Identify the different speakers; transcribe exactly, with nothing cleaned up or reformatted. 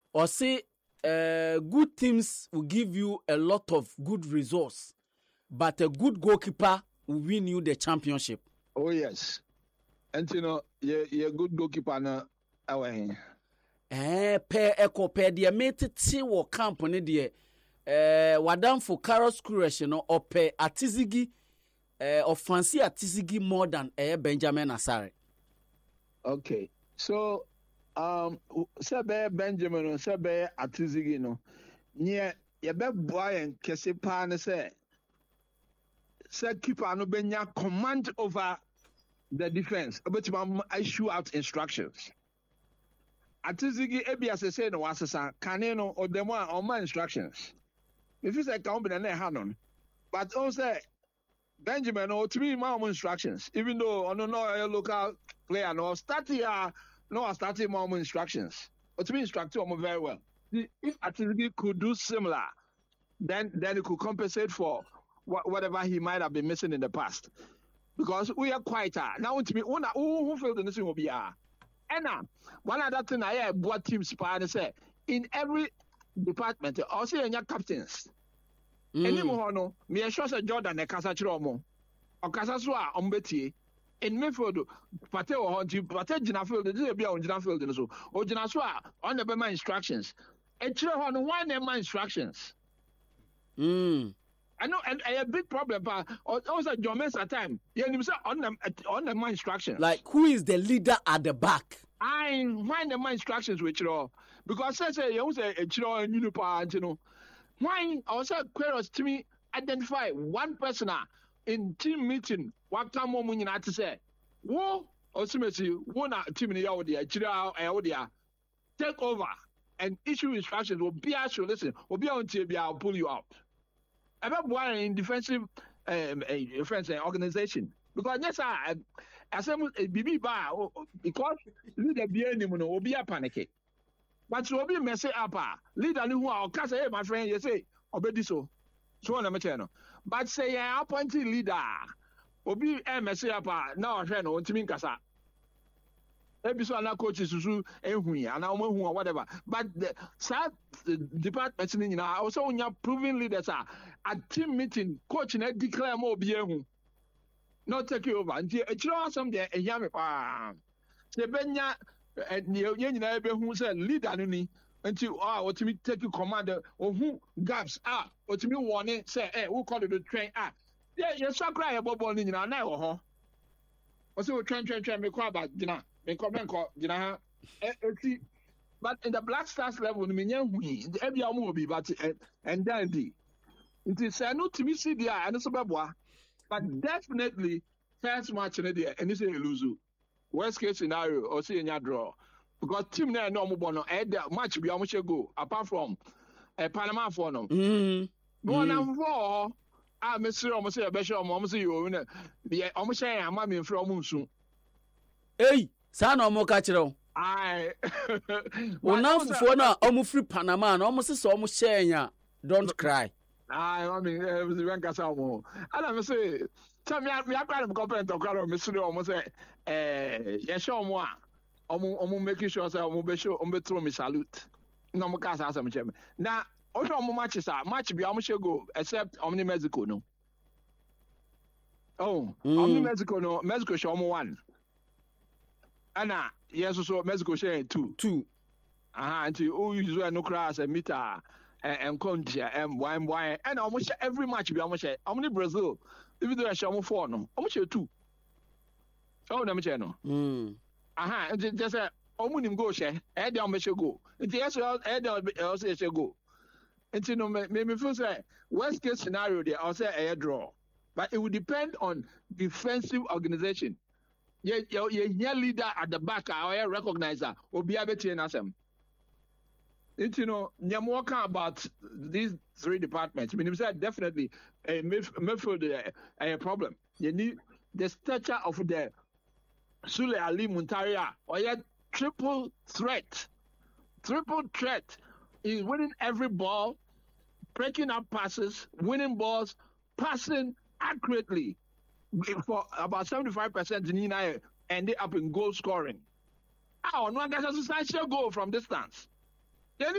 Speaker 1: or say uh, good teams will give you a lot of good results, but a good goalkeeper will win you the championship.
Speaker 2: Oh yes, and you know, you're, you're a good goalkeeper now. Away.
Speaker 1: Eh, pe eko pe de mete ti wo camp ne de eh wadam for Carlos Quresh no ope Atizigi eh offensive Atizigi more than eh Benjamin Asare.
Speaker 2: Okay, so um sebe Benjamin no sebe Atizigi no nye ye be boy en kese pa ne se se keeper no benya command over the defense obetima issue out instructions. Atizigi ebi asese no wasesa kane no odemo a oma instructions. If you say can be na hanon, but also Benjamin no to be my instructions. Even though on no a local player no start here no start my instructions. Or to be instructed on very well. If Atizigi could do similar, then then it could compensate for what, whatever he might have been missing in the past. Because we are quieter now. To me, who feel the nation will be ah. And now, one other thing I have bought teams part say in every department, also in your captains. Any more no, me sure say Jordan e kasa chiro mo. O kasa so a ombeti. In midfield, Pate o honti, Pate gina field, this be on gina field so. O gina so a on the my instructions. E chiro ho no one my instructions.
Speaker 1: Mm.
Speaker 2: I know, and a big problem, but also John Mensah time. You know, on the on the my instructions.
Speaker 1: Like who is the leader at the back?
Speaker 2: I find the my instructions with you because I say you say a chiro and you know. Why also queries to me identify one person in team meeting. What time more when you have to say, whoa, also see one team in the audio, chiro take over and issue instructions. Will be actually listen. Will be on T V. I'll pull you out. About one in defensive um, a defense organization because yes, I as a B B bar because leader be any mono will be a panic. But so be mess up leader who are cast hey my friend you say obedi so so on the channel. But say I appointed leader obi e mess up now friend on timi nkasa. Ebi so na coach susu ehu ya na omo hu or whatever. But the sad department ni na also when you proven leaders are at team meeting coach na declare mo obi ehu. Not take you over. Nti e chiro some there e yame pa. Se benya ye nyina ebe hu say leader no ni. Nti ah otimi take you command ohu gaps ah otimi warning say eh who call it the train ah. Yeah, you so cry about ball ni nyina na e wo ho. O say we train train train me call about gina. But in the Black Stars level, every will be but and then the it is a no to me see there and so but definitely first match in there and it's a lose. Worst case scenario or see in your draw because team there no more match be almost go apart from a Panama for them. No number four. I Mister almost say a better almost you win it. Almost say I'm in from soon.
Speaker 1: Hey. Sana omo ka kire o.
Speaker 2: Ai.
Speaker 1: Wona fufuo na omo free Panama na omo sese omo share don't cry.
Speaker 2: Ai, I mean, eh we wan kasa omo. Ala me say, tell me me akwa dem comment okara me sure omo say eh ye show omo a omo omo make sure say omo be show omo be throw me salute. Na omo kasa asem chem. Na o show omo match sa match bi omo go except omo Mexico no. Oh, omo Mexico no, Mexico show omo one. Anna, yes, so Mexico share two.
Speaker 1: Two.
Speaker 2: Ah, until oh, you no class and meter and country and wine wine and almost every match be almost how many Brazil, even though I show four no, almost two. Oh, no, channel.
Speaker 1: Hmm.
Speaker 2: Aha, just a almost go share, add down me go. It's yes, add down also go. And you know, maybe feel say worst case scenario there, I'll say a draw, but it would depend on defensive organization. Yeah, your yeah, leader at the back, our recognizer, will be able to answer. It's you know, Nyamoka about these three departments. I mean, said definitely a midfield a problem. You need the stature of the Sule Ali Muntaria or yet triple threat. Triple threat is winning every ball, breaking up passes, winning balls, passing accurately. For about seventy-five percent in ended up in goal scoring. Oh, no, that's a substantial goal from distance.